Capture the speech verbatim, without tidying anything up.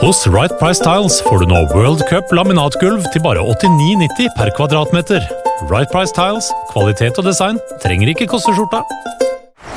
Hos Right Price Tiles får du nå World Cup laminatgulv til bare åttini nitti per kvadratmeter. Right Price Tiles, kvalitet og design trenger ikke koste skjorta.